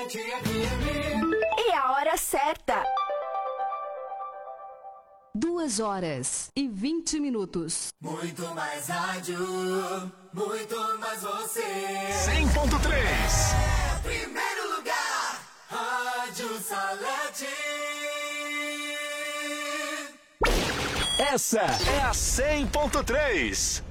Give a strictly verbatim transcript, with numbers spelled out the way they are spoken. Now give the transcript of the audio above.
E a hora certa. Duas horas e vinte minutos. Muito mais rádio, muito mais você. cem ponto três. É primeiro lugar, Rádio Salete. Essa é a cem ponto três.